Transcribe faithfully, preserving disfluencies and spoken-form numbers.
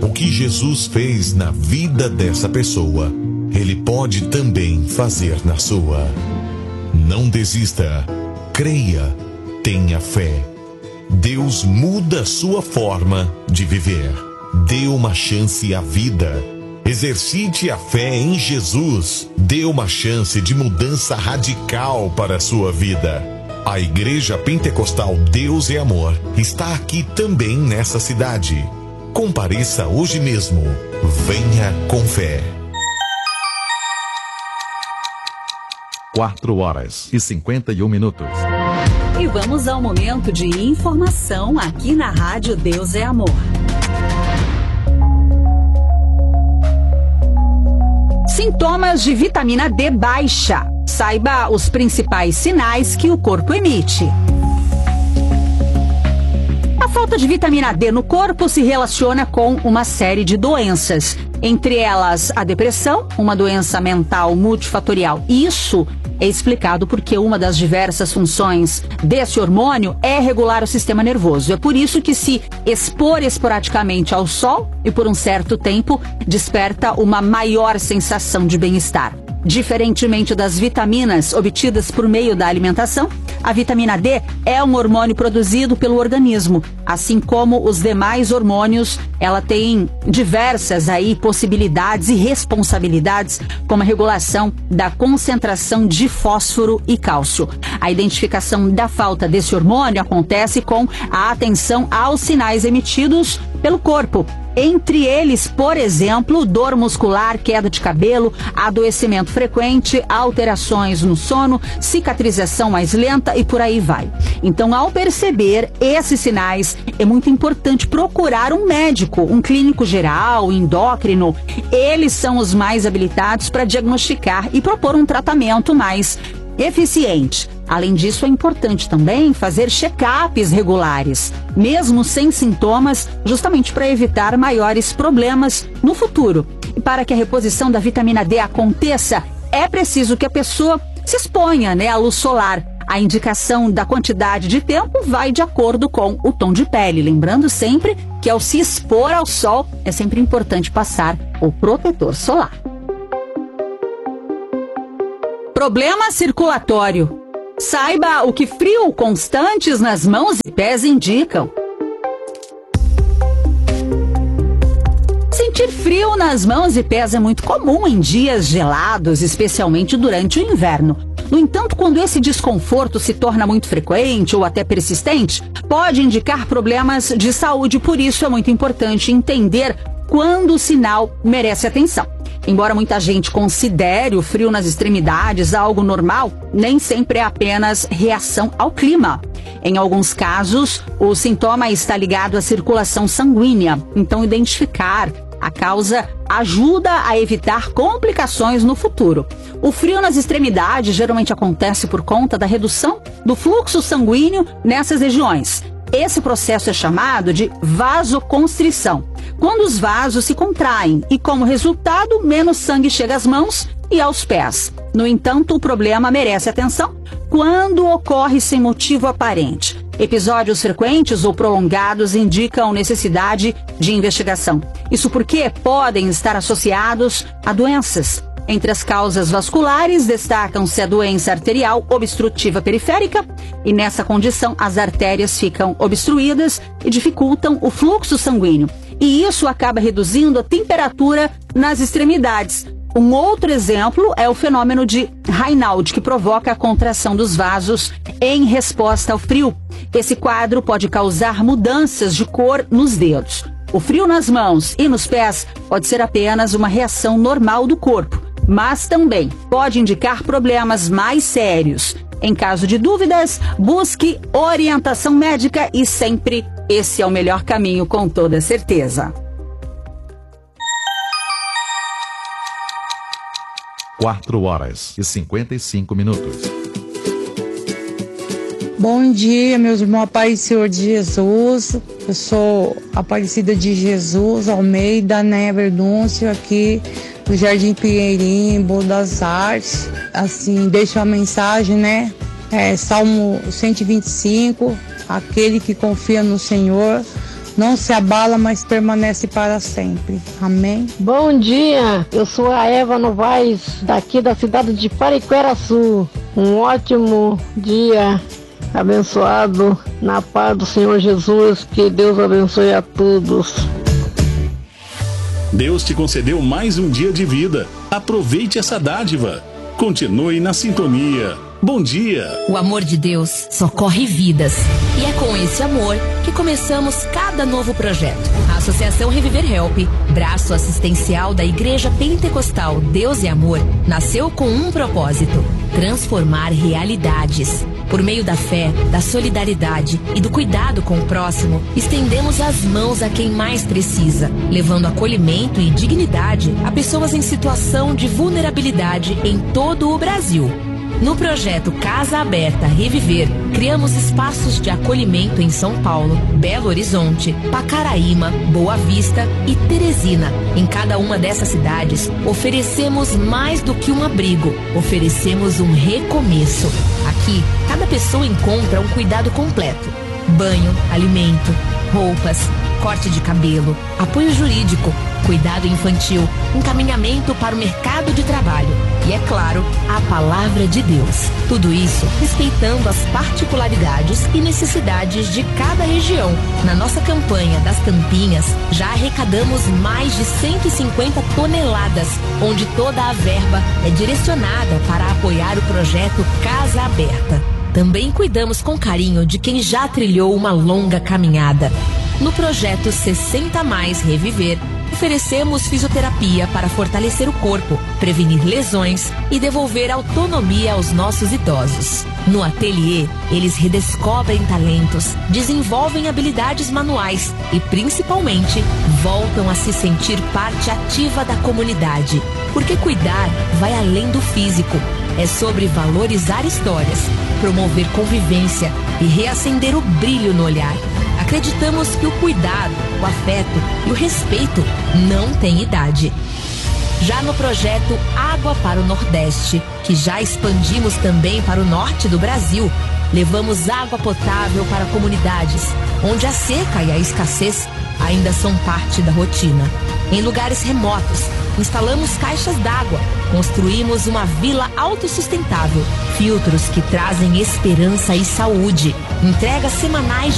o que Jesus fez na vida dessa pessoa, Ele pode também fazer na sua. Não desista. Creia. Tenha fé. Deus muda a sua forma de viver. Dê uma chance à vida. Exercite a fé em Jesus. Dê uma chance de mudança radical para a sua vida. A Igreja Pentecostal Deus é Amor está aqui também nessa cidade. Compareça hoje mesmo. Venha com fé. quatro horas e cinquenta e um minutos. E vamos ao momento de informação aqui na Rádio Deus é Amor. Sintomas de vitamina D baixa. Saiba os principais sinais que o corpo emite. A falta de vitamina D no corpo se relaciona com uma série de doenças. Entre elas, a depressão, uma doença mental multifatorial. Isso é explicado porque uma das diversas funções desse hormônio é regular o sistema nervoso. É por isso que se expor esporadicamente ao sol e por um certo tempo desperta uma maior sensação de bem-estar. Diferentemente das vitaminas obtidas por meio da alimentação, a vitamina D é um hormônio produzido pelo organismo. Assim como os demais hormônios, ela tem diversas aí possibilidades e responsabilidades, como a regulação da concentração de fósforo e cálcio. A identificação da falta desse hormônio acontece com a atenção aos sinais emitidos pelo corpo. Entre eles, por exemplo, dor muscular, queda de cabelo, adoecimento frequente, alterações no sono, cicatrização mais lenta e por aí vai. Então, ao perceber esses sinais, é muito importante procurar um médico, um clínico geral, endócrino. Eles são os mais habilitados para diagnosticar e propor um tratamento mais eficiente. Além disso, é importante também fazer check-ups regulares, mesmo sem sintomas, justamente para evitar maiores problemas no futuro. E para que a reposição da vitamina D aconteça, é preciso que a pessoa se exponha, né, à luz solar. A indicação da quantidade de tempo vai de acordo com o tom de pele. Lembrando sempre que ao se expor ao sol, é sempre importante passar o protetor solar. Problema circulatório. Saiba o que frio constantes nas mãos e pés indicam. Sentir frio nas mãos e pés é muito comum em dias gelados, especialmente durante o inverno. No entanto, quando esse desconforto se torna muito frequente ou até persistente, pode indicar problemas de saúde. Por isso é muito importante entender quando o sinal merece atenção. Embora muita gente considere o frio nas extremidades algo normal, nem sempre é apenas reação ao clima. Em alguns casos, o sintoma está ligado à circulação sanguínea. Então, identificar a causa ajuda a evitar complicações no futuro. O frio nas extremidades geralmente acontece por conta da redução do fluxo sanguíneo nessas regiões. Esse processo é chamado de vasoconstrição, quando os vasos se contraem e, como resultado, menos sangue chega às mãos e aos pés. No entanto, o problema merece atenção quando ocorre sem motivo aparente. Episódios frequentes ou prolongados indicam necessidade de investigação. Isso porque podem estar associados a doenças. Entre as causas vasculares, destacam-se a doença arterial obstrutiva periférica, e nessa condição as artérias ficam obstruídas e dificultam o fluxo sanguíneo. E isso acaba reduzindo a temperatura nas extremidades. Um outro exemplo é o fenômeno de Raynaud, que provoca a contração dos vasos em resposta ao frio. Esse quadro pode causar mudanças de cor nos dedos. O frio nas mãos e nos pés pode ser apenas uma reação normal do corpo, mas também pode indicar problemas mais sérios. Em caso de dúvidas, busque orientação médica e sempre esse é o melhor caminho, com toda certeza. quatro horas e cinquenta e cinco minutos. Bom dia, meus irmãos, a paz do Senhor de Jesus. Eu sou Aparecida de Jesus Almeida, né, Verdúncio, aqui do Jardim Pinheirinho, Boa das Artes. Assim, deixo uma mensagem, né? É, Salmo cento e vinte e cinco, aquele que confia no Senhor não se abala, mas permanece para sempre. Amém. Bom dia, eu sou a Eva Novaes, daqui da cidade de Pariquera-Sul. Um ótimo dia, abençoado, na paz do Senhor Jesus, que Deus abençoe a todos. Deus te concedeu mais um dia de vida. Aproveite essa dádiva. Continue na sintonia. Bom dia. O amor de Deus socorre vidas. E é com esse amor que começamos cada novo projeto. A Associação Reviver Help, braço assistencial da Igreja Pentecostal Deus e Amor, nasceu com um propósito: transformar realidades. Por meio da fé, da solidariedade e do cuidado com o próximo, estendemos as mãos a quem mais precisa, levando acolhimento e dignidade a pessoas em situação de vulnerabilidade em todo o Brasil. No projeto Casa Aberta Reviver, criamos espaços de acolhimento em São Paulo, Belo Horizonte, Pacaraíma, Boa Vista e Teresina. Em cada uma dessas cidades, oferecemos mais do que um abrigo, oferecemos um recomeço. Aqui, cada pessoa encontra um cuidado completo: banho, alimento, roupas, corte de cabelo, apoio jurídico, cuidado infantil, encaminhamento para o mercado de trabalho e, é claro, a palavra de Deus. Tudo isso respeitando as particularidades e necessidades de cada região. Na nossa campanha das Campinhas, já arrecadamos mais de cento e cinquenta toneladas, onde toda a verba é direcionada para apoiar o projeto Casa Aberta. Também cuidamos com carinho de quem já trilhou uma longa caminhada. No projeto sessenta mais Reviver, oferecemos fisioterapia para fortalecer o corpo, prevenir lesões e devolver autonomia aos nossos idosos. No ateliê, eles redescobrem talentos, desenvolvem habilidades manuais e, principalmente, voltam a se sentir parte ativa da comunidade. Porque cuidar vai além do físico. É sobre valorizar histórias, promover convivência e reacender o brilho no olhar. Acreditamos que o cuidado, o afeto e o respeito não têm idade. Já no projeto Água para o Nordeste, que já expandimos também para o norte do Brasil, levamos água potável para comunidades onde a seca e a escassez ainda são parte da rotina. Em lugares remotos, instalamos caixas d'água, construímos uma vila autossustentável, filtros que trazem esperança e saúde, entregas semanais